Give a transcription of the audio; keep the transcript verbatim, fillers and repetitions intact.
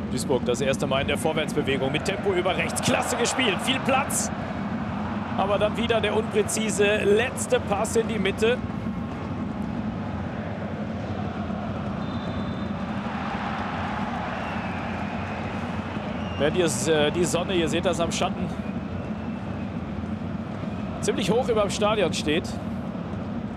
Duisburg das erste Mal in der Vorwärtsbewegung mit Tempo über rechts. Klasse gespielt, viel Platz. Aber dann wieder der unpräzise letzte Pass in die Mitte. Wenn ihr die Sonne, ihr seht das am Schatten, ziemlich hoch über dem Stadion steht.